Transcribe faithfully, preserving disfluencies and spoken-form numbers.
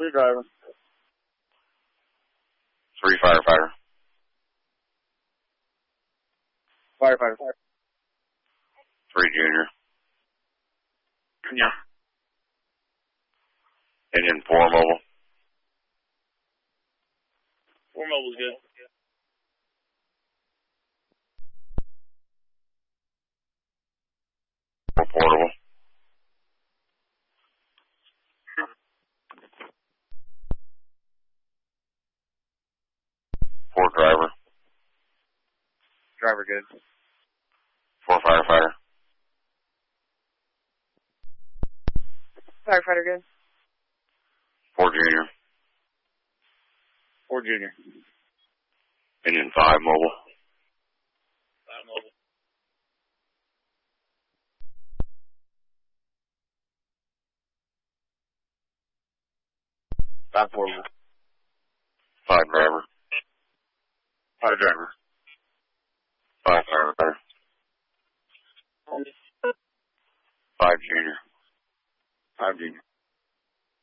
the driver. Three firefighter. Firefighter. Three junior. Yeah. Engine four mobile. Four mobile's good. Four portable. Four driver. Driver good. Four firefighter. Firefighter good. Four junior. Four junior. Engine five mobile. Five mobile. Five portable. Five driver. Five driver. Five firefighter. Five junior. Five junior.